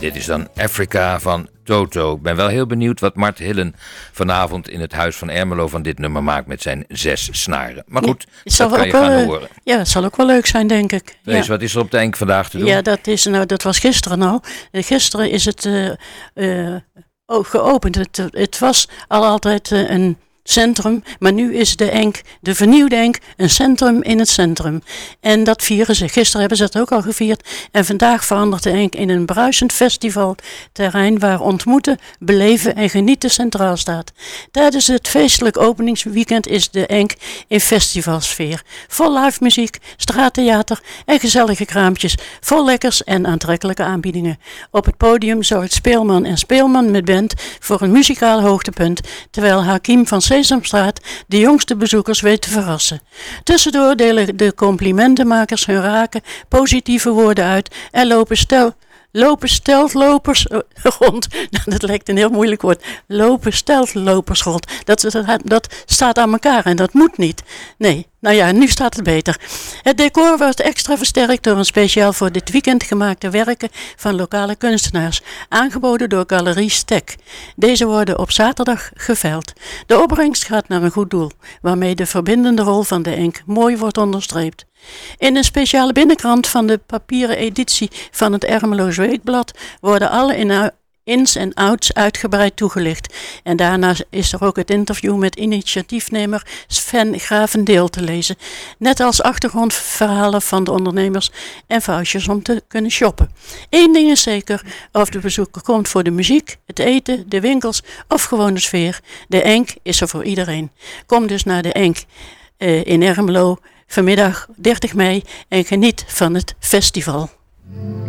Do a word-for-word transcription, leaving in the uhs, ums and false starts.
dit is dan Africa van Toto. Ik ben wel heel benieuwd wat Mart Hillen vanavond in het Huis van Ermelo van dit nummer maakt met zijn zes snaren. Maar goed, ja, dat kan je gaan wel, horen. Ja, het zal ook wel leuk zijn, denk ik. Wees, ja. Wat is er op de Enk vandaag te doen? Ja, dat, is, nou, dat was gisteren al. Gisteren is het uh, uh, oh, geopend. Het, het was al altijd uh, een centrum, maar nu is de Enk, de vernieuwde Enk, een centrum in het centrum. En dat vieren ze. Gisteren hebben ze dat ook al gevierd. En vandaag verandert de Enk in een bruisend festivalterrein waar ontmoeten, beleven en genieten centraal staat. Tijdens het feestelijk openingsweekend is de Enk in festivalsfeer. Vol live muziek, straattheater en gezellige kraampjes. Vol lekkers en aantrekkelijke aanbiedingen. Op het podium zorgt Speelman en Speelman met band voor een muzikaal hoogtepunt, terwijl Hakim van Sesamstraat de jongste bezoekers weet te verrassen. Tussendoor delen de complimentenmakers hun rake, positieve woorden uit en lopen stel... Lopen steltlopers rond. Dat lijkt een heel moeilijk woord. Lopen steltlopers rond. Dat, dat, dat staat aan elkaar en dat moet niet. Nee, nou ja, nu staat het beter. Het decor wordt extra versterkt door een speciaal voor dit weekend gemaakte werken van lokale kunstenaars. Aangeboden door Galerie Stek. Deze worden op zaterdag geveild. De opbrengst gaat naar een goed doel, waarmee de verbindende rol van de Enk mooi wordt onderstreept. In een speciale binnenkrant van de papieren editie van het Ermeloos Weekblad worden alle ins en outs uitgebreid toegelicht. En daarna is er ook het interview met initiatiefnemer Sven Gravendeel te lezen. Net als achtergrondverhalen van de ondernemers en vouchers om te kunnen shoppen. Eén ding is zeker, of de bezoeker komt voor de muziek, het eten, de winkels of gewoon de sfeer. De Enk is er voor iedereen. Kom dus naar de Enk uh, in Ermelo vanmiddag dertig mei en geniet van het festival.